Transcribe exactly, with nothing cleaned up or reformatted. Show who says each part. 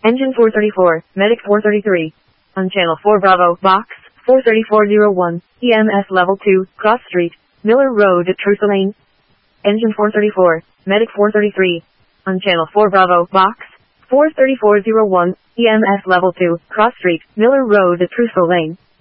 Speaker 1: Engine four thirty-four, Medic four thirty-three. On Channel four Bravo, Box, four thirty-four oh one, E M S Level two, Cross Street, Miller Road at Trusa Lane. Engine four thirty-four, Medic four thirty-three. On Channel four Bravo, Box, four thirty-four oh one, E M S Level two, Cross Street, Miller Road at Trusa Lane.